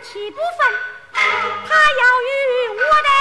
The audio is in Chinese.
7部分，他要与我的